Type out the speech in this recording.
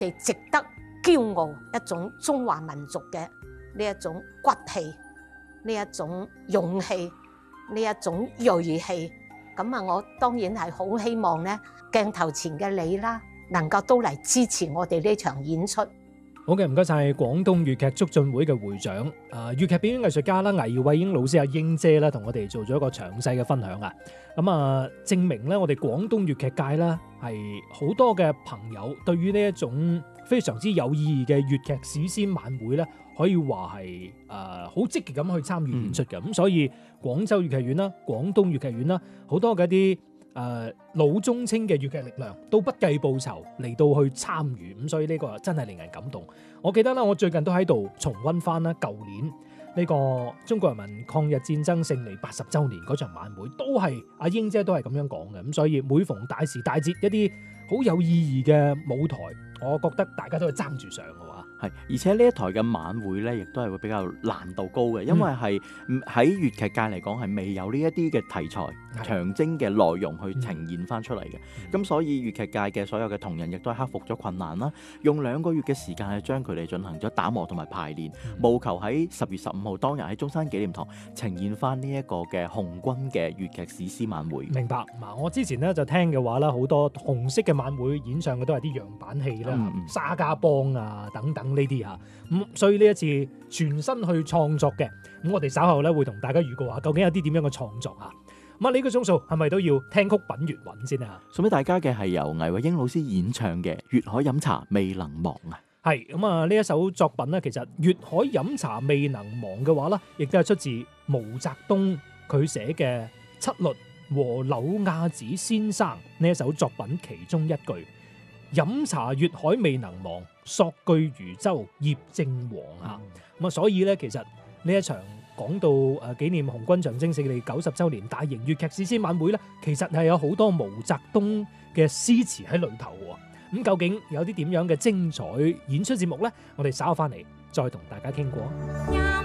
哋值得驕傲一種中華民族嘅呢一種骨氣，呢一種勇氣，呢一種銳氣。咁啊，我當然係好希望咧，鏡頭前嘅你啦，能夠都嚟支持我哋呢場演出。 好嘅，唔該晒廣東粵劇促進會嘅會長，粵劇表演藝術家啦，倪慧英老師阿英姐啦，同我哋做咗一個詳細嘅分享啊。咁啊，證明咧，我哋廣東粵劇界啦，係好多嘅朋友對於呢一種非常之有意義嘅粵劇史詩晚會咧，可以話係好積極咁去參與演出嘅。咁所以廣州粵劇院啦、廣東粵劇院啦，好多嘅一啲老中青嘅粵劇力量都不計報酬嚟到去參與，咁所以呢個真係令人感動。我記得啦，我最近都喺度重溫翻啦，舊年呢個中國人民抗日戰爭勝利80週年嗰場晚會，都係阿英姐都係咁樣講嘅。咁所以每逢大時大節，一啲好有意義嘅舞台，我覺得大家都係爭住上嘅話。 係，而且呢一台嘅晚會咧，亦都係會比較難度高嘅，因為係喺粵劇界嚟講係未有呢一啲嘅題材、長征嘅內容去呈現翻出嚟嘅。咁所以粵劇界嘅所有嘅同仁亦都係克服咗困難啦，用2個月嘅時間去將佢哋進行咗打磨同埋排練，務求喺10月15號當日喺中山紀念堂呈現翻呢一個嘅紅軍嘅粵劇史詩晚會。 明白。嗱，我之前咧就聽嘅話啦，好多紅色嘅晚會演唱嘅都係啲樣板戲啦，沙家浜啊等等。呢啲嚇，所以呢一次全新去創作嘅，咁我哋稍後咧會同大家預告下，究竟有啲點樣嘅創作啊？咁啊，呢個鐘數係咪都要聽曲品粵韻先啊？ 送俾大家嘅係由倪慧英老師演唱嘅《粵海飲茶未能忘》啊！ 係咁啊，呢一首作品咧，其實《粵海飲茶未能忘》嘅話咧，亦都係出自毛澤東佢寫嘅《七律和柳亞子先生》呢一首作品其中一句。飲茶粵海未能忘，索據漁舟葉正黃啊！咁啊，所以咧，其實呢一場講到紀念紅軍長征勝利90週年大型粵劇史詩晚會咧，其實係有好多毛澤東嘅詩詞喺裏頭喎。咁究竟有啲點樣嘅精彩演出節目咧？我哋稍後翻嚟再同大家傾過。